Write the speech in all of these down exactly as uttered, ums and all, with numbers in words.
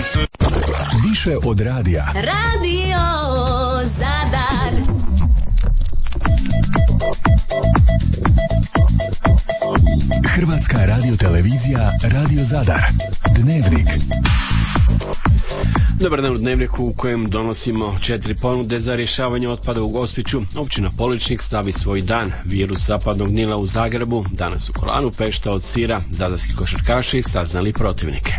sunce. Više od radija. Radio Zadar. Hrvatska radiotelevizija Radio Zadar. Dnevnik. Dobar dan u Dnevniku u kojem donosimo četiri ponude za rješavanje otpada u Gospiću. Općina Poličnik slavi svoj dan. Virus zapadnog Nila u Zagrebu. Danas u Kolanu Pešta od sira. Zadarski košarkaši saznali protivnike.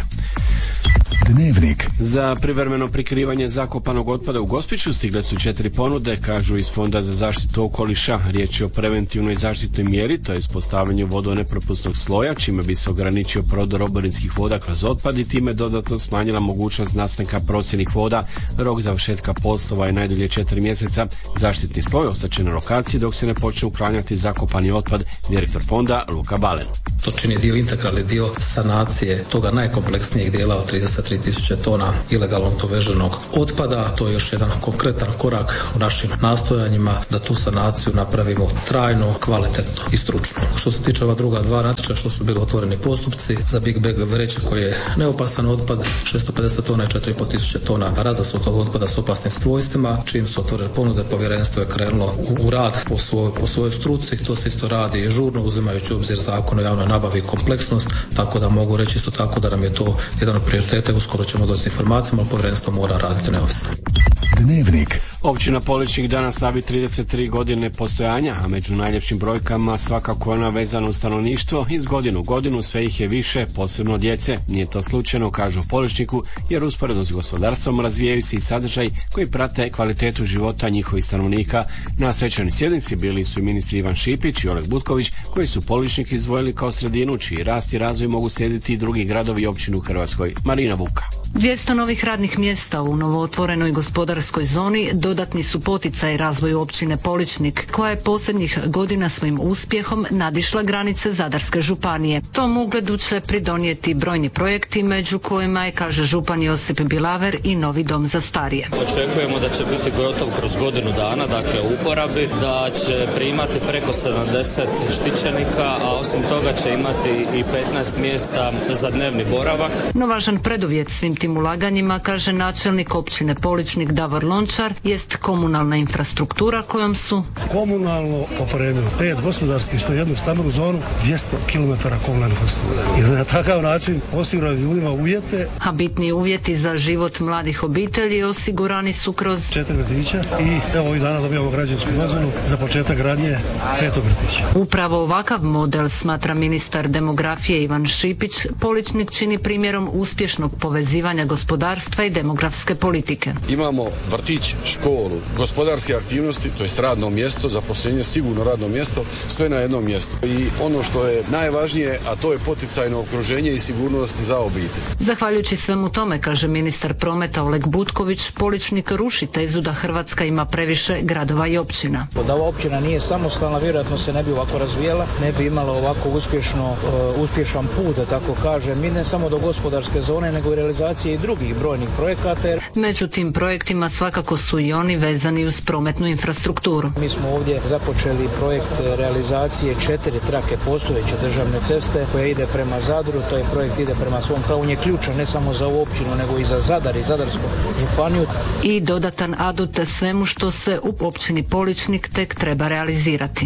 Dnevnik. Za privremeno prikrivanje zakopanog otpada u Gospiću stigle su četiri ponude, kažu iz Fonda za zaštitu okoliša. Riječ je o preventivnoj zaštitnoj mjeri, to je postavljanju vodonepropusnog sloja, čime bi se ograničio prodor oborinskih voda kroz otpad i time dodatno smanjila mogućnost nastanka procjenih voda. Rok završetka poslova je najdulje četiri mjeseca. Zaštitni sloj ostaće na lokaciji dok se ne počne uklanjati zakopani otpad. Direktor fonda Luka Balen. To čini dio, integralni dio sanacije toga najkompleksnijeg dijela od trideset tri tisuće tona ilegalno doveženog otpada. To je još jedan konkretan korak u našim nastojanjima da tu sanaciju napravimo trajno, kvalitetno i stručno. Što se tiče ova druga dva natječaja što su bili otvoreni postupci za Big Bag vreće koji je neopasan otpad, šesto pedeset tona i četiri i pol tisuće tona razasutog otpada s opasnim svojstvima. Čim su otvorene ponude, povjerenstvo je krenulo u, u rad po svojoj, po svojoj struci. To se isto radi žurno uzimajući u obzir zakon o javnoj nabavi i kompleksnost, tako da mogu reći isto tako da nam je to jedan od prioriteta. Uskoro ćemo doći s informacijama, ali povjerenstvo mora raditi neovisno. Dnevnik. Općina Poličnik danas slavi trideset tri godine postojanja, a među najljepšim brojkama svakako ona vezana uz stanovništvo. Iz godine u godinu sve ih je više, posebno djece. Nije to slučajno, kažu u Poličniku, jer usporedno s gospodarstvom razvijaju se i sadržaj koji prate kvalitetu života njihovih stanovnika. Na svečanoj sjednici bili su i ministri Ivan Šipić i Oleg Butković, koji su Poličnik izdvojili kao sredinu čiji rast i razvoj mogu slijediti i drugi gradovi i općine u Hrvatskoj. Marina Vuka. dvjesto novih radnih mjesta u novootvorenoj gospodarskoj zoni dodatni su poticaj razvoju općine Poličnik, koja je posljednjih godina svojim uspjehom nadišla granice Zadarske županije. Tom ugledu će pridonijeti brojni projekti, među kojima je, kaže župan Josip Bilaver, i novi dom za starije. Očekujemo da će biti gotov kroz godinu dana, dakle u uporabi, da će primati preko sedamdeset štićenika, a osim toga će imati i petnaest mjesta za dnevni boravak. No važan preduvjet svim tim ulaganjima, kaže načelnik općine Poličnik Davor Lončar, jest komunalna infrastruktura kojom su komunalno opremili pet gospodarskih što jednu stambenu zonu, dvjesto kilometara komunalne infrastrukture. I na takav način osigurali ljudima uvjete. A bitni uvjeti za život mladih obitelji osigurani su kroz četiri vrtića i evo ovih dana dobijamo građevinsku dozvolu za početak gradnje petog vrtića. Upravo ovakav model, smatra ministar demografije Ivan Šipić, Poličnik čini primjerom uspješnog povezivanja gospodarstva i demografske politike. Imamo vrtić, školu, gospodarske aktivnosti, to jest radno mjesto, zaposlenje, sigurno radno mjesto, sve na jednom mjestu. I ono što je najvažnije, a to je poticajno okruženje i sigurnost za obitelj. Zahvaljujući svemu tome, kaže ministar prometa Oleg Butković, Poličnik ruši tezu da Hrvatska ima previše gradova i općina. Da ova općina nije samostalna, vjerojatno se ne bi ovako razvijela, ne bi imala ovako uspješno, uh, uspješan put, da tako kažem, mi ne samo do gospodarske zone, nego i realizacije i drugih brojnih projekata. Među tim projektima svakako su i oni vezani uz prometnu infrastrukturu. Mi smo ovdje započeli projekt realizacije četiri trake postojeće državne ceste koja ide prema Zadru. To je projekt ide prema svom pravu, on je ključan ne samo za ovu općinu, nego i za Zadar i Zadarsku županiju. I dodatan adut svemu što se u općini Poličnik tek treba realizirati.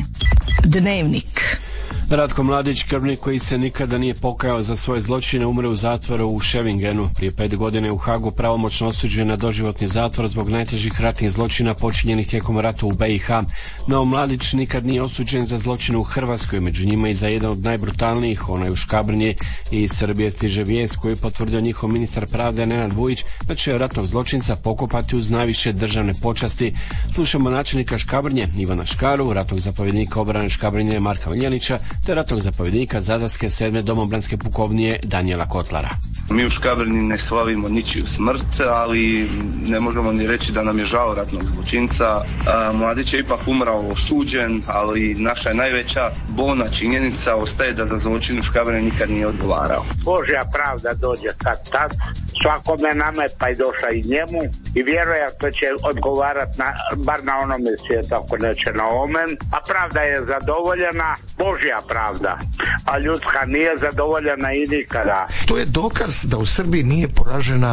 Dnevnik. Ratko Mladić, skrbnik koji se nikada nije pokajao za svoje zločine, umre u zatvoru u Schevingenu. Prije pet godine u Hagu pravomoćno osuđen na doživotni zatvor zbog najtežih ratnih zločina počinjenih tijekom rata u B i H. No Mladić nikad nije osuđen za zločine u Hrvatskoj, među njima i za jedan od najbrutalnijih, onaj u Škabrnji. I iz Srbije stiže vijest koju je potvrdio njihov ministar pravde Nenad Vujić, da će ratnog zločinca pokopati uz najviše državne počasti. Slušamo načelnika Škabrnje Ivana Škaru, ratnog zapovjednika obrane Škabrnje Marka Miljanića, te ratnog zapovjednika Zadarske sedme domobranske pukovnije Danijela Kotlara. Mi u Škabrnji ne slavimo ničiju smrt, ali ne možemo ni reći da nam je žao ratnog zločinca. Mladić je ipak umrao osuđen, ali naša najveća bolna činjenica ostaje da za zločin u Škabrnji nikad nije odgovarao. Božja pravda dođe kad tad, svakome nama je pa i došla i njemu i vjerojatno će odgovarati na, bar na onome svijetu, ako neće na omen, a pravda je zadovoljena, Božja pravda, a ljudska nije zadovoljena i nikada. To je dokaz da u Srbiji nije poražena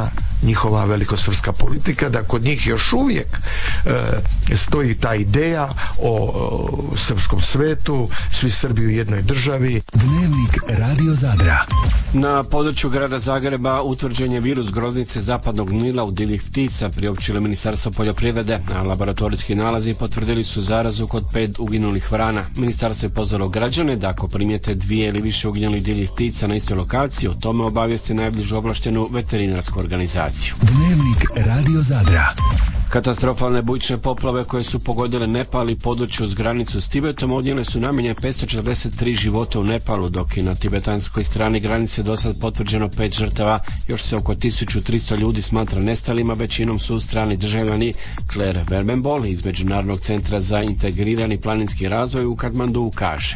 njihova velikosrpska politika, da kod njih još uvijek e, stoji ta ideja o, o srpskom svetu, svi Srbi u jednoj državi. Dnevnik Radio Zadra. Na području grada Zagreba utvrđen je virus groznice zapadnog Nila u divljih ptica, priopćilo Ministarstvo poljoprivrede, a laboratorijski nalazi potvrdili su zarazu kod pet uginulih vrana. Ministarstvo je pozvalo građane da ako primijete dvije ili više uginulih divljih ptica na istoj lokaciji, o tome obavijesti najbližu ovlaštenu veterinarsku organizaciju. Dnevnik Radio Zadra. Katastrofalne bujične poplave koje su pogodile Nepal i područje uz granicu s Tibetom odnijele su najmanje petsto četrdeset tri života u Nepalu, dok je na tibetanskoj strani granice dosad potvrđeno pet žrtava. Još se oko tisuću tristo ljudi smatra nestalima, većinom su strani državljani. Claire Vermenbol iz Međunarodnog centra za integrirani planinski razvoj u Katmandu kaže: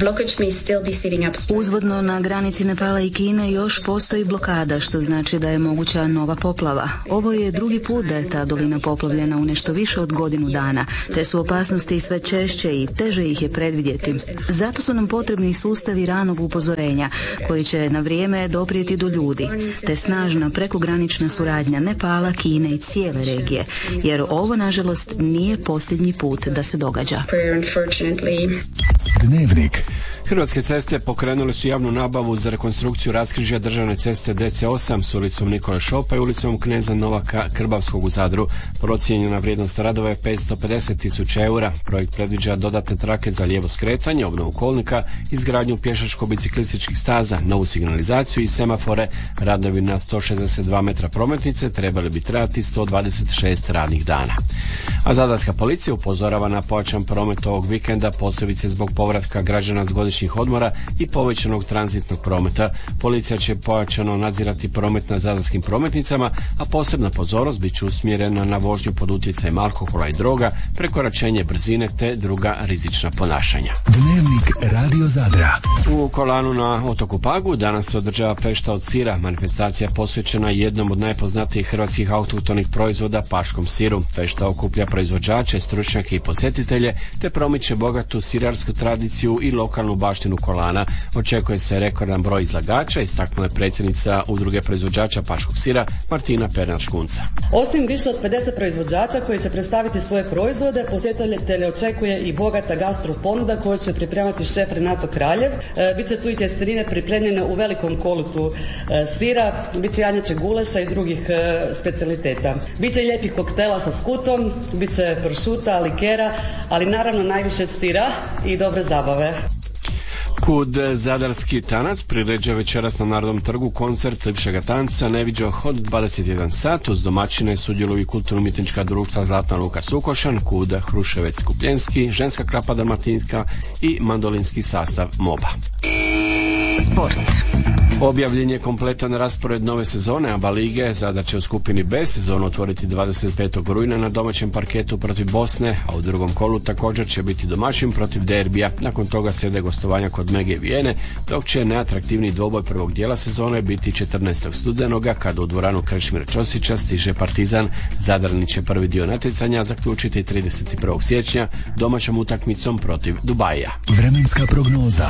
Uzvodno na granici Nepala i Kine još postoji blokada, što znači da je moguća nova poplava. Ovo je drugi put da je ta dolina poplavljena u nešto više od godinu dana, te su opasnosti sve češće i teže ih je predvidjeti. Zato su nam potrebni sustavi ranog upozorenja koji će na vrijeme doprijeti do ljudi, te snažna prekogranična suradnja Nepala, Kine i cijele regije, jer ovo nažalost nije posljednji put da se događa. Dnevnik. Hrvatske ceste pokrenule su javnu nabavu za rekonstrukciju raskrižja državne ceste D C osam s ulicom Nikole Šopa i ulicom Kneza Novaka Krbavskog u Zadru. Procijenjena vrijednost radova je petsto pedeset tisuća eura. Projekt predviđa dodatne trake za lijevo skretanje, obnovu kolnika, izgradnju pješačko-biciklističkih staza, novu signalizaciju i semafore. Radovi na sto šezdeset dva metra prometnice trebali bi trajati sto dvadeset šest radnih dana. A zadarska policija upozorava na pojačan promet ovog vikenda, posebice zbog povratka građana s godišnjih odmora i povećanog tranzitnog prometa. Policija će pojačano nadzirati promet na zadarskim prometnicama, a posebna pozornost bit će usmjerena na vožnju pod utjecajem alkohola i droga, prekoračenje brzine te druga rizična ponašanja. Dnevnik Radio Zadra. U Kolanu na otoku Pagu danas se održava fešta od sira. Manifestacija posvećena jednom od najpoznatijih hrvatskih autohtonih proizvoda, paškom siru. Fešta okuplja proizvođače, stručnjake i posjetitelje, te promiče bogatu sirarsku tradiciju i lokalnu baštinu Kolana. Očekuje se rekordan broj izlagača, istaknula je predsjednica udruge proizvođača paškog sira Martina Pernar-Škunca. Osim više od pedeset proizvođača koji će predstaviti svoje proizvode, posjetitelje očekuje i bogata gastro ponuda koju će pripremati šef Renato Kraljev. E, biće tu i tjestenine pripremljene u velikom kolutu e, sira, biće janjače guleša i drugih e, specijaliteta. Biće i lijepih koktela sa skutom, biće prošuta, likera, ali naravno najviše sira i dobre zabave. Kud Zadarski tanac priređuje večeras na Narodnom trgu koncert lipšega tanca Neviđo od dvadeset jedan sat. Uz domaćine sudjeluju i kulturno-umjetnička društva Zlatna Luka Sukošan, Kud Hruševec Kupljenski, Ženska klapa Dalmatinska i mandolinski sastav Moba. Sport. Objavljen je kompletan raspored nove sezone A B A lige. Zadar će u skupini B sezonu otvoriti dvadeset petog rujna na domaćem parketu protiv Bosne, a u drugom kolu također će biti domaćin protiv Derbija. Nakon toga slijede gostovanja kod Mege Vijene, dok će neatraktivniji dvoboj prvog dijela sezone biti četrnaestog studenoga kada u dvoranu Krešimira Ćosića stiže Partizan. Zadarni će prvi dio natjecanja zaključiti trideset prvog siječnja domaćom utakmicom protiv Dubaija. Vremenska prognoza.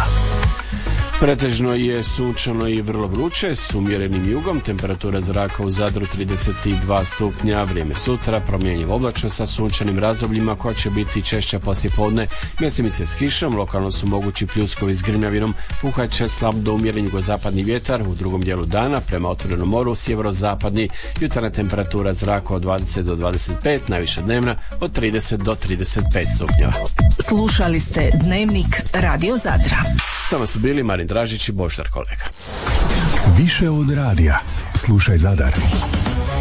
Pretežno je sunčano i vrlo vruće s umjerenim jugom, temperatura zraka u Zadru trideset dva stupnja, vrijeme sutra promjenjivo oblačno sa sunčanim razdobljima koja će biti češća poslijepodne, mjestimice s kišom, lokalno su mogući pljuskovi s grmljavinom, puhat će slab do umjeren jugozapadni vjetar, u drugom dijelu dana prema otvorenom moru sjeverozapadni, jutarnja temperatura zraka od dvadeset do dvadeset pet, najviša dnevna od trideset do trideset pet stupnjeva. Slušali ste Dnevnik Radio Zadra. Samo su bili Marin Dražić i Boždar Kolega. Više od radija. Slušaj Zadar.